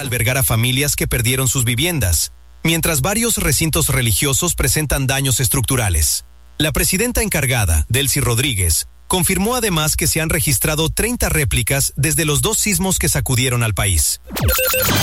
albergar a familias que perdieron sus viviendas, mientras varios recintos religiosos presentan daños estructurales. La presidenta encargada, Delcy Rodríguez, confirmó además que se han registrado 30 réplicas desde los 2 sismos que sacudieron al país.